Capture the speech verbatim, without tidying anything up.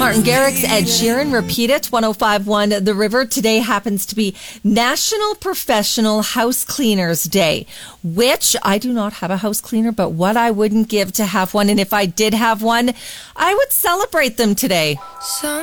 Martin Garrix, Ed Sheeran, Repeat It, one oh five point one The River. Today happens to be National Professional House Cleaners Day, which I do not have a house cleaner, but what I wouldn't give to have one. And if I did have one, I would celebrate them today. Some